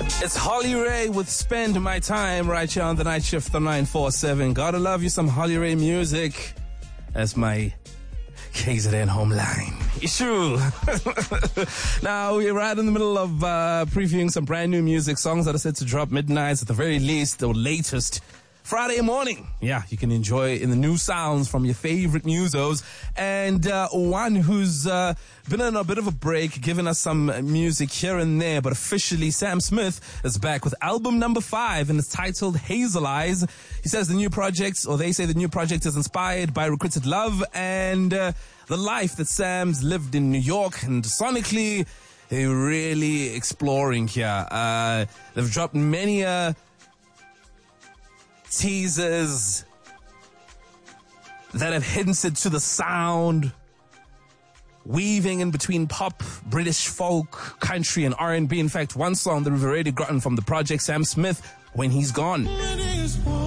It's Holly Ray with Spend My Time right here on the night shift on 947. Gotta love you some Holly Ray music. That's my KZN home line. Issue. Now, we're right in the middle of previewing some brand new music, songs that are set to drop midnight at the very least or latest Friday morning. Yeah, you can enjoy in the new sounds from your favorite musos. And one who's been on a bit of a break, giving us some music here and there, but officially Sam Smith is back with album number 5, and it's titled Hazel Eyes. He says the new project, or they say the new project, is inspired by Requited Love and the life that Sam's lived in New York. And sonically, they're really exploring here. They've dropped many teasers that have hinted to the sound, weaving in between pop, British folk, country, and R&B. In fact, one song that we've already gotten from the project, Sam Smith, When He's Gone.